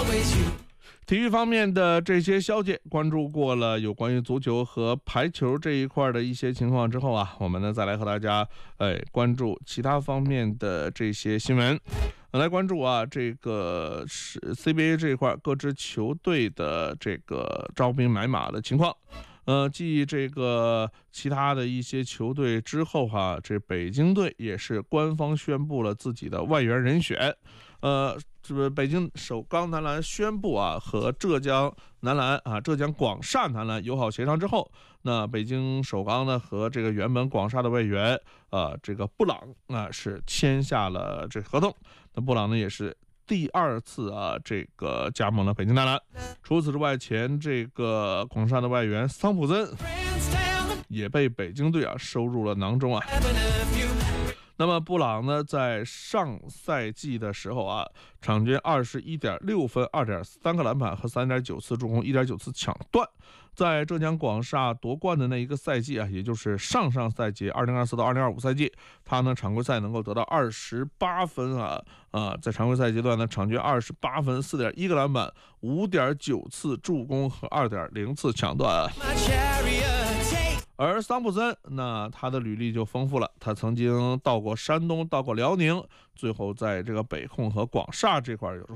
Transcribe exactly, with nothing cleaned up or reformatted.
体育方面的这些消息，关注过了有关于足球和排球这一块的一些情况之后啊，我们呢再来和大家哎关注其他方面的这些新闻。来关注啊，这个是 C B A 这一块各支球队的这个招兵买马的情况。呃，继这个其他的一些球队之后哈、啊，这北京队也是官方宣布了自己的外援人选。呃，这个北京首钢男篮宣布啊，和浙江男篮啊、浙江广厦男篮友好协商之后，那北京首钢呢和这个原本广厦的外援啊、呃，这个布朗啊是签下了这合同。那布朗呢也是第二次啊，这个加盟了北京男篮。除此之外，前这个广厦的外援桑普森也被北京队啊收入了囊中啊。那么布朗呢，在上赛季的时候啊，场均二十一点六分、二点三个篮板和三点九次助攻、一点九次抢断。在浙江广厦夺冠的那一个赛季啊，也就是上上赛季二零二四到二零二五赛季，他呢常规赛能够得到二十八分啊啊，在常规赛阶段呢，场均二十八分、四点一个篮板、五点九次助攻和二点零次抢断啊。而桑普森，那他的履历就丰富了，他曾经到过山东，到过辽宁，最后在这个北控和广厦这块有